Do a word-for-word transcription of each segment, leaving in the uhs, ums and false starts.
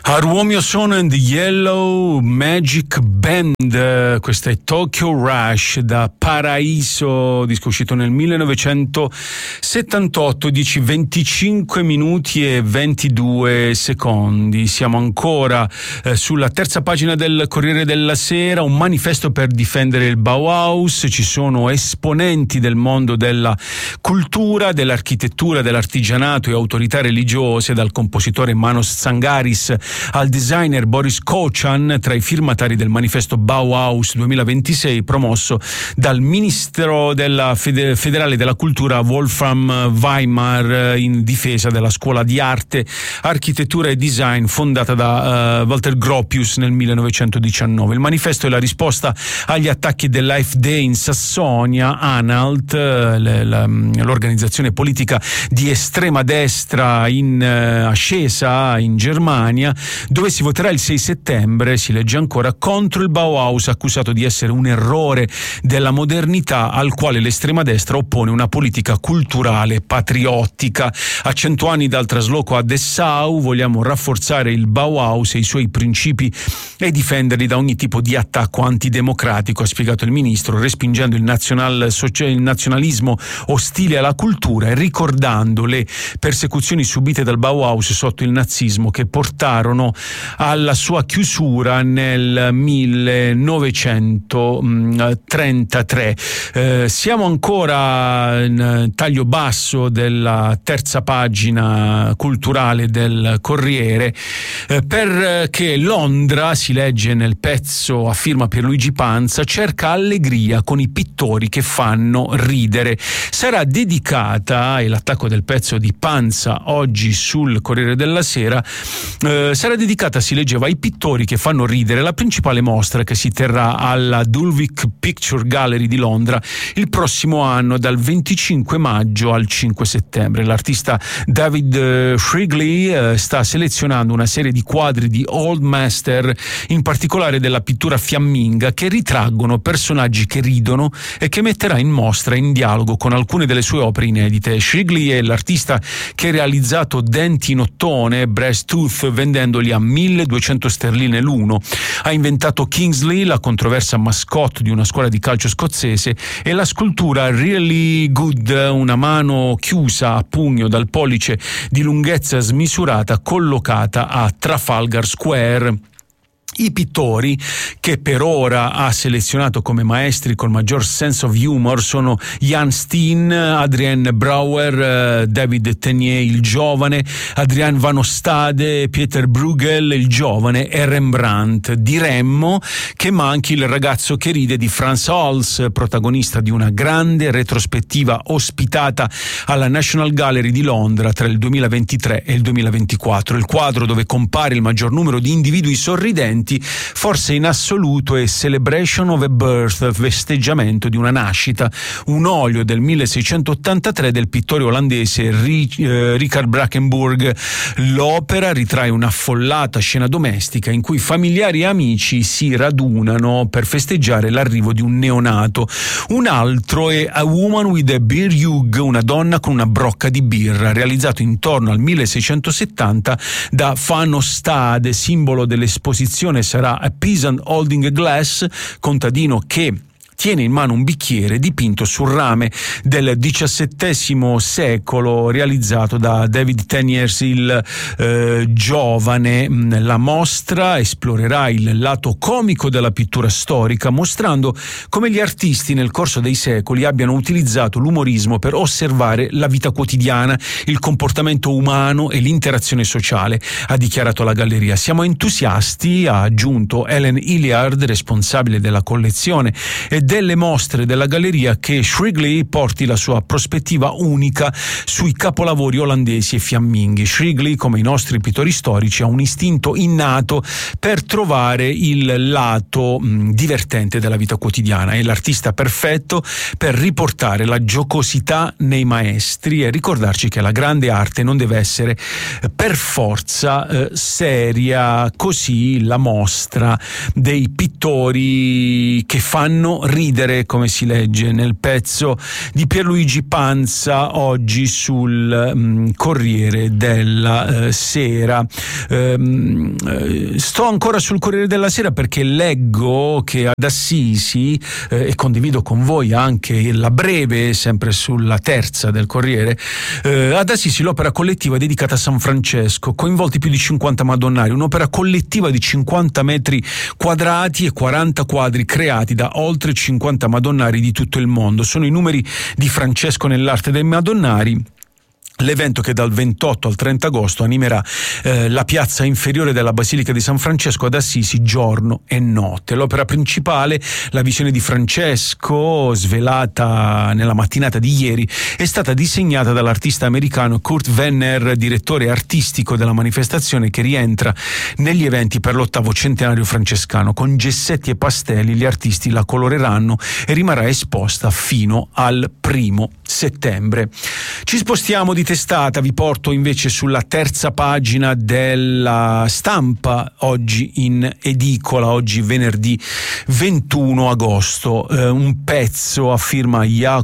Romeo Sono and the Yellow Magic Band, questa è Tokyo Rush da Paraiso, disco uscito nel millenovecentosettantotto, dici venticinque minuti e ventidue secondi. Siamo ancora eh, sulla terza pagina del Corriere della Sera, un manifesto per difendere il Bauhaus. Ci sono esponenti del mondo della cultura, dell'architettura, dell'artigianato e autorità religiose, dal compositore Manos Tsangaris al designer Boris Kochan, tra i firmatari del manifesto Bauhaus duemilaventisei promosso dal ministro della Fede- federale della cultura Wolfram Weimar in difesa della scuola di arte, architettura e design fondata da uh, Walter Gropius nel millenovecentodiciannove. Il manifesto è la risposta agli attacchi dell'A F D in Sassonia, Anhalt, l'organizzazione politica di estrema destra in uh, ascesa in Germania, dove si voterà il sei settembre, si legge ancora, contro il Bauhaus, accusato di essere un errore della modernità al quale l'estrema destra oppone una politica culturale patriottica. A cento anni dal trasloco a Dessau vogliamo rafforzare il Bauhaus e i suoi principi e difenderli da ogni tipo di attacco antidemocratico, ha spiegato il ministro, respingendo il, nazional, il nazionalismo ostile alla cultura e ricordando le persecuzioni subite dal Bauhaus sotto il nazismo, che portarono alla sua chiusura nel millenovecentotrentatré. Eh, siamo ancora in taglio basso della terza pagina culturale del Corriere, eh, perché Londra, si legge nel pezzo a firma Pierluigi Panza, cerca allegria con i pittori che fanno ridere. Sarà dedicata, e l'attacco del pezzo di Panza oggi sul Corriere della Sera, eh, sarà dedicata, si leggeva, ai pittori che fanno ridere, la principale mostra che si terrà alla Dulwich Picture Gallery di Londra il prossimo anno dal venticinque maggio al cinque settembre. L'artista David Shrigley eh, sta selezionando una serie di quadri di Old Master, in particolare della pittura fiamminga, che ritraggono personaggi che ridono e che metterà in mostra in dialogo con alcune delle sue opere inedite. Shrigley è l'artista che ha realizzato Denti in ottone e Brass Tooth, vendendoli a milleduecento sterline l'uno. Ha inventato Kingsley, la controversa mascotte di una scuola di calcio scozzese, e la scultura Really Good, una mano chiusa a pugno dal pollice di lunghezza smisurata collocata a Trafalgar Square. I pittori che per ora ha selezionato come maestri col maggior sense of humor sono Jan Steen, Adrien Brouwer, David Tenier il giovane, Adrian Van Ostade, Pieter Bruegel il giovane e Rembrandt. Diremmo che manchi il ragazzo che ride di Frans Hals, protagonista di una grande retrospettiva ospitata alla National Gallery di Londra tra il duemilaventitré e il duemilaventiquattro. Il quadro dove compare il maggior numero di individui sorridenti forse in assoluto è Celebration of a Birth, festeggiamento di una nascita, un olio del milleseicentottantatré del pittore olandese Richard Brackenburg. L'opera ritrae un'affollata scena domestica in cui familiari e amici si radunano per festeggiare l'arrivo di un neonato. Un altro è A Woman with a Beer Jug, una donna con una brocca di birra, realizzato intorno al milleseicentosettanta da Van Ostade, simbolo dell'esposizione sarà A Peasant Holding a Glass, contadino che tiene in mano un bicchiere dipinto sul rame del diciassettesimo secolo, realizzato da David Tenier il eh, giovane. La mostra esplorerà il lato comico della pittura storica, mostrando come gli artisti nel corso dei secoli abbiano utilizzato l'umorismo per osservare la vita quotidiana, il comportamento umano e l'interazione sociale, ha dichiarato la galleria. Siamo entusiasti, ha aggiunto Ellen Hilliard, responsabile della collezione e delle mostre della galleria, che Shrigley porti la sua prospettiva unica sui capolavori olandesi e fiamminghi. Shrigley, come i nostri pittori storici, ha un istinto innato per trovare il lato mh, divertente della vita quotidiana. È l'artista perfetto per riportare la giocosità nei maestri e ricordarci che la grande arte non deve essere per forza eh, seria. Così la mostra dei pittori che fanno ridere, come si legge nel pezzo di Pierluigi Panza oggi sul um, Corriere della uh, Sera. Um, uh, sto ancora sul Corriere della Sera perché leggo che ad Assisi, eh, e condivido con voi anche la breve, sempre sulla Terza del Corriere, eh, ad Assisi l'opera collettiva dedicata a San Francesco, coinvolti più di cinquanta madonnari, un'opera collettiva di cinquanta metri quadrati e quaranta quadri creati da oltre cinquanta madonnari di tutto il mondo. Sono i numeri di Francesco nell'arte dei madonnari. L'evento, che dal ventotto al trenta agosto animerà eh, la piazza inferiore della Basilica di San Francesco ad Assisi giorno e notte. L'opera principale, la visione di Francesco, svelata nella mattinata di ieri, è stata disegnata dall'artista americano Kurt Wenner, direttore artistico della manifestazione, che rientra negli eventi per l'ottavo centenario francescano. Con gessetti e pastelli gli artisti la coloreranno e rimarrà esposta fino al primo settembre. Ci spostiamo di testata, vi porto invece sulla terza pagina della Stampa, oggi in edicola, oggi venerdì ventuno agosto, eh, un pezzo a firma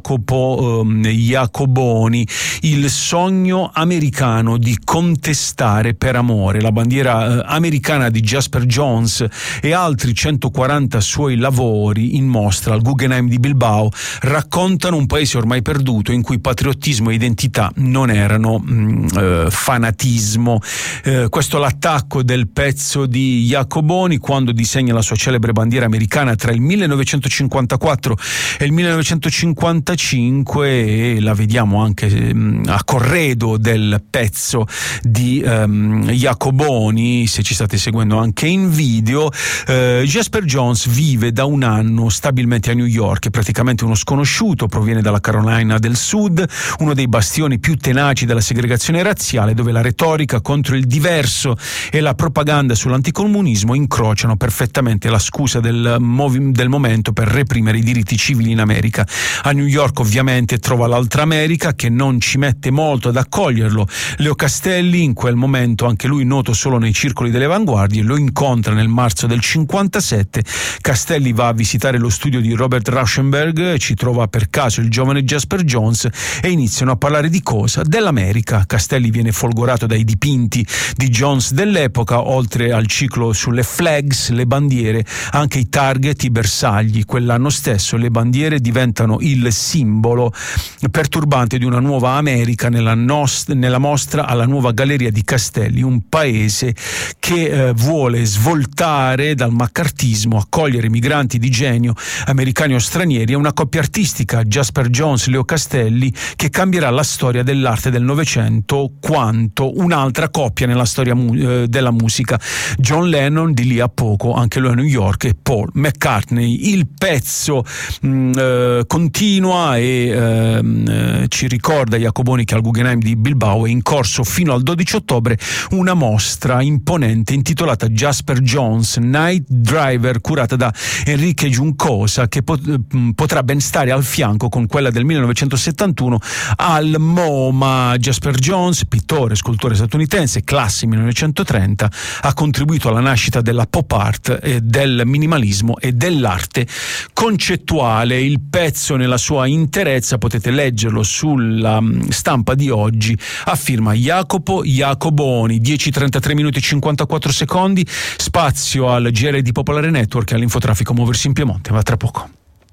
Jacopo eh, Jacoboni, il sogno americano di contestare per amore. La bandiera eh, americana di Jasper Johns e altri centoquaranta suoi lavori in mostra al Guggenheim di Bilbao raccontano un paese ormai perduto, in cui patriottismo e identità non erano mh, eh, fanatismo. Eh, questo è l'attacco del pezzo di Jacoboni quando disegna la sua celebre bandiera americana tra il millenovecentocinquantaquattro e il millenovecentocinquantacinque, e la vediamo anche mh, a corredo del pezzo di ehm, Jacoboni, se ci state seguendo anche in video. eh, Jasper Johns vive da un anno stabilmente a New York, è praticamente uno sconosciuto, proviene dalla Carolina del Sud, uno dei bastioni più tenaci della segregazione razziale, dove la retorica contro il diverso e la propaganda sull'anticomunismo incrociano perfettamente la scusa del, movi- del momento per reprimere i diritti civili in America. A New York ovviamente trova l'altra America, che non ci mette molto ad accoglierlo. Leo Castelli, in quel momento anche lui noto solo nei circoli delle avanguardie, lo incontra nel marzo del cinquantasette. Castelli va a visitare lo studio di Robert Rauschenberg, ci trova per caso il giovane Jasper Johns e iniziano a parlare di cosa? Dell'America. Castelli viene folgorato dai dipinti di Johns dell'epoca, oltre al ciclo sulle flags, le bandiere, anche i target, i bersagli. Quell'anno stesso le bandiere diventano il simbolo perturbante di una nuova America nella, nost- nella mostra alla Nuova Galleria di Castelli, un paese che eh, vuole svoltare dal maccartismo, accogliere migranti di genio, americani o stranieri. È una coppia artistica, Jasper Johns, Leo Castelli, che cambierà la storia dell'arte del Novecento quanto un'altra coppia nella storia mu- eh, della musica, John Lennon di lì a poco, anche lui a New York, e Paul McCartney. Il pezzo mh, eh, continua e eh, ci ricorda Jacoboni che al Guggenheim di Bilbao è in corso fino al dodici ottobre una mostra imponente intitolata Jasper Johns Night Driver, curata da Enrique Juncosa, che pot- potrà ben stare al fianco con quella del millenovecentosettantuno al MoMA. Jasper Johns, pittore, scultore statunitense, classe millenovecentotrenta, ha contribuito alla nascita della pop art, eh, del minimalismo e dell'arte concettuale. Il pezzo nella sua interezza potete leggerlo sulla um, Stampa di oggi a firma Jacopo Jacoboni. dieci e trentatré minuti e cinquantaquattro secondi, spazio al G R di Popolare Network e all'infotraffico Muoversi in Piemonte. Va tra poco.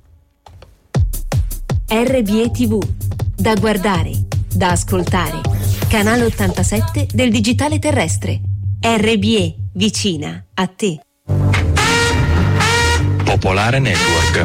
R B E T V, da guardare, da ascoltare. Canale ottantasette del digitale terrestre. R B E, vicina a te. Popolare Network.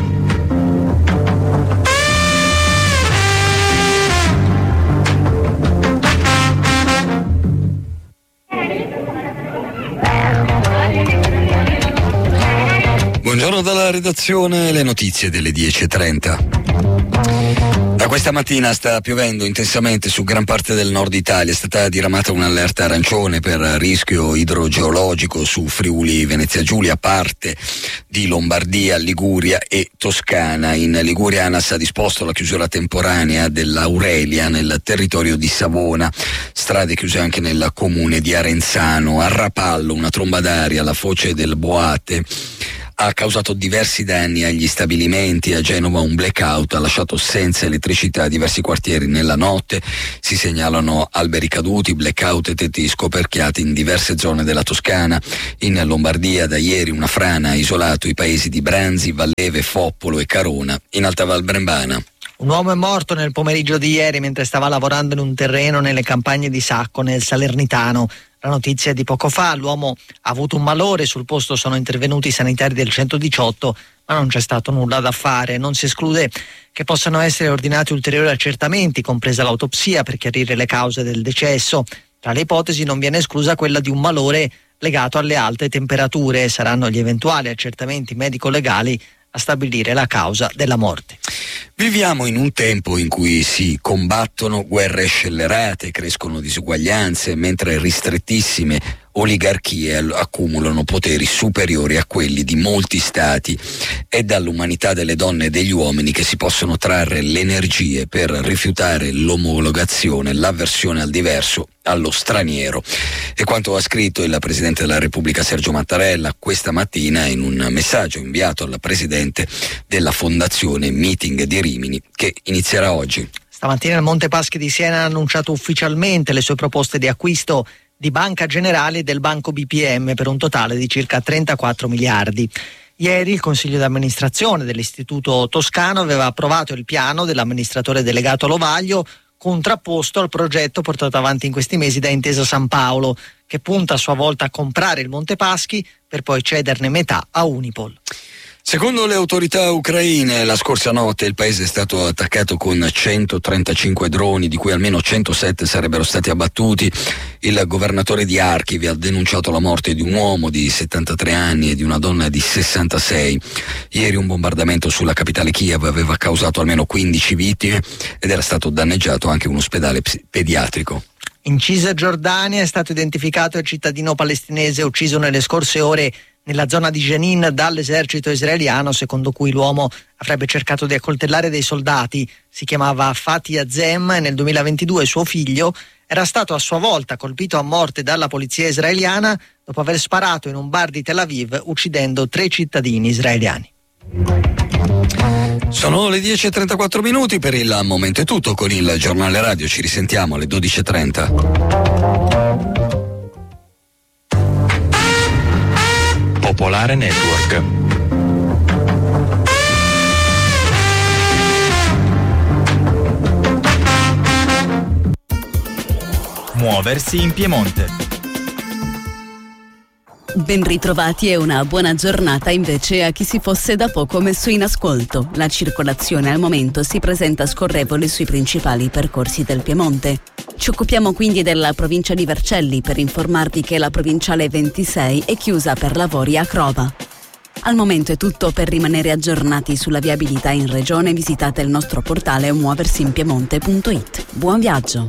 Buongiorno dalla redazione, le notizie delle dieci e trenta. Da questa mattina sta piovendo intensamente su gran parte del nord Italia, è stata diramata un'allerta arancione per rischio idrogeologico su Friuli, Venezia Giulia, parte di Lombardia, Liguria e Toscana. In Liguria ANAS ha disposto la chiusura temporanea dell'Aurelia nel territorio di Savona, strade chiuse anche nel comune di Arenzano. A Rapallo una tromba d'aria alla foce del Boate ha causato diversi danni agli stabilimenti. A Genova un blackout ha lasciato senza elettricità diversi quartieri nella notte. Si segnalano alberi caduti, blackout e tetti scoperchiati in diverse zone della Toscana. In Lombardia da ieri una frana ha isolato i paesi di Branzi, Valleve, Foppolo e Carona. In Alta Val Brembana un uomo è morto nel pomeriggio di ieri mentre stava lavorando in un terreno nelle campagne di Sacco, nel Salernitano. La notizia è di poco fa. L'uomo ha avuto un malore, sul posto sono intervenuti i sanitari del centodiciotto, ma non c'è stato nulla da fare. Non si esclude che possano essere ordinati ulteriori accertamenti, compresa l'autopsia, per chiarire le cause del decesso. Tra le ipotesi non viene esclusa quella di un malore legato alle alte temperature. Saranno gli eventuali accertamenti medico-legali a stabilire la causa della morte. Viviamo in un tempo in cui si combattono guerre scellerate, crescono disuguaglianze, mentre ristrettissime oligarchie accumulano poteri superiori a quelli di molti stati. È dall'umanità delle donne e degli uomini che si possono trarre le energie per rifiutare l'omologazione, l'avversione al diverso, allo straniero. È quanto ha scritto il Presidente della Repubblica Sergio Mattarella questa mattina in un messaggio inviato al Presidente della Fondazione Meeting di Rimini, che inizierà oggi. Stamattina il Monte Paschi di Siena ha annunciato ufficialmente le sue proposte di acquisto di Banca Generali e del Banco B P M per un totale di circa trentaquattro miliardi. Ieri il Consiglio di amministrazione dell'Istituto Toscano aveva approvato il piano dell'amministratore delegato Lovaglio, contrapposto al progetto portato avanti in questi mesi da Intesa San Paolo, che punta a sua volta a comprare il Monte Paschi per poi cederne metà a Unipol. Secondo le autorità ucraine, la scorsa notte il paese è stato attaccato con centotrentacinque droni, di cui almeno centosette sarebbero stati abbattuti. Il governatore di Kharkiv ha denunciato la morte di un uomo di settantatré anni e di una donna di sessantasei. Ieri un bombardamento sulla capitale Kiev aveva causato almeno quindici vittime ed era stato danneggiato anche un ospedale pediatrico. In Cisgiordania è stato identificato il cittadino palestinese ucciso nelle scorse ore nella zona di Jenin dall'esercito israeliano, secondo cui l'uomo avrebbe cercato di accoltellare dei soldati. Si chiamava Fatih Azem e nel duemilaventidue suo figlio era stato a sua volta colpito a morte dalla polizia israeliana dopo aver sparato in un bar di Tel Aviv, uccidendo tre cittadini israeliani. Sono le dieci e trentaquattro minuti, per il momento è tutto con il giornale radio, ci risentiamo alle dodici e trenta. Popolare Network. Muoversi in Piemonte. Ben ritrovati e una buona giornata invece a chi si fosse da poco messo in ascolto. La circolazione al momento si presenta scorrevole sui principali percorsi del Piemonte. Ci occupiamo quindi della provincia di Vercelli per informarvi che la provinciale ventisei è chiusa per lavori a Crova. Al momento è tutto. Per rimanere aggiornati sulla viabilità in regione visitate il nostro portale muoversinpiemonte punto it. Buon viaggio!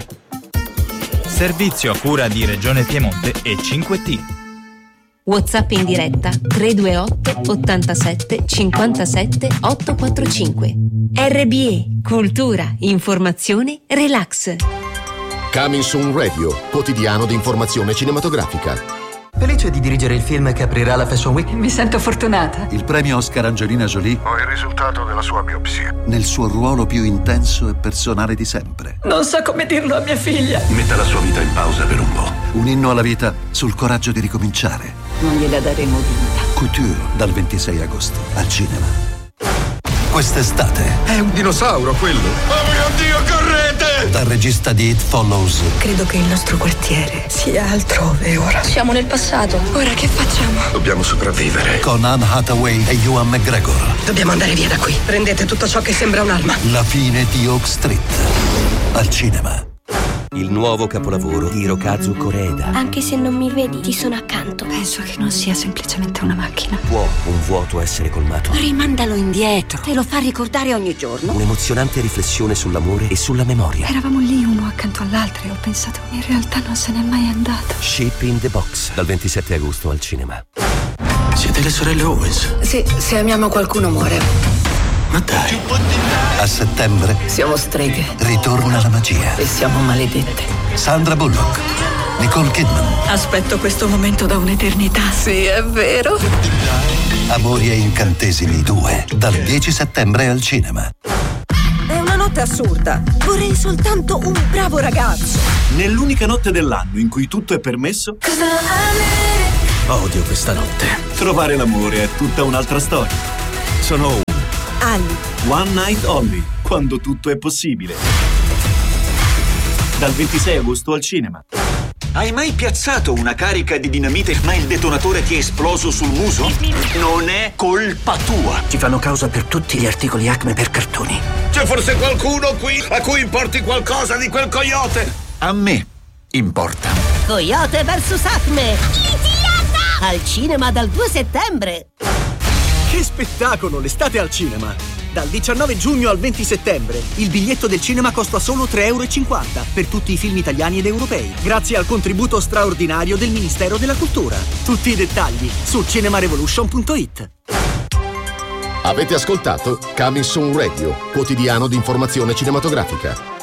Servizio a cura di Regione Piemonte e cinque T. WhatsApp in diretta tre due otto ottantasette cinquantasette ottocentoquarantacinque. R B E, cultura, informazione, relax. Coming Soon Radio, quotidiano di informazione cinematografica. Felice di dirigere il film che aprirà la Fashion Week. Mi sento fortunata. Il premio Oscar Angelina Jolie. Ho il risultato della sua biopsia. Nel suo ruolo più intenso e personale di sempre. Non so come dirlo a mia figlia. Metta la sua vita in pausa per un po'. Un inno alla vita sul coraggio di ricominciare. Non gliela daremo vinta. Couture, dal ventisei agosto, al cinema. Quest'estate. È un dinosauro quello. Oh mio Dio, correte! Dal regista di It Follows. Credo che il nostro quartiere sia altrove ora. Siamo nel passato. Ora che facciamo? Dobbiamo sopravvivere. Con Anne Hathaway e Ewan McGregor. Dobbiamo andare via da qui. Prendete tutto ciò che sembra un'arma. La fine di Oak Street. Al cinema. Il nuovo capolavoro di Hirokazu Koreeda. Anche se non mi vedi, ti sono accanto. Penso che non sia semplicemente una macchina. Può un vuoto essere colmato? Rimandalo indietro. Te lo fa ricordare ogni giorno. Un'emozionante riflessione sull'amore e sulla memoria. Eravamo lì uno accanto all'altro e ho pensato, in realtà non se n'è mai andato. Shape in the Box, dal ventisette agosto al cinema. Siete le sorelle Owens? Sì, se amiamo qualcuno muore. Ma dai. A settembre Siamo streghe. ritorna la magia. E siamo maledette. Sandra Bullock, Nicole Kidman. Aspetto questo momento da un'eternità. Sì, è vero. Amori e incantesimi due, dal dieci settembre al cinema. È una notte assurda. Vorrei soltanto un bravo ragazzo. Nell'unica notte dell'anno in cui tutto è permesso. Odio questa notte. Trovare l'amore è tutta un'altra storia. Sono Ali. One Night Only, quando tutto è possibile. Dal ventisei agosto al cinema. Hai mai piazzato una carica di dinamite ma il detonatore ti è esploso sul muso? Non è colpa tua. Ti fanno causa per tutti gli articoli Acme per cartoni. C'è forse qualcuno qui a cui importi qualcosa di quel coyote? A me importa. Coyote versus Acme. Litiata! Al cinema dal due settembre. Che spettacolo, l'estate al cinema! Dal diciannove giugno al venti settembre, il biglietto del cinema costa solo tre e cinquanta euro per tutti i film italiani ed europei, grazie al contributo straordinario del Ministero della Cultura. Tutti i dettagli su cinemarevolution punto it. Avete ascoltato Coming Soon Radio, quotidiano di informazione cinematografica.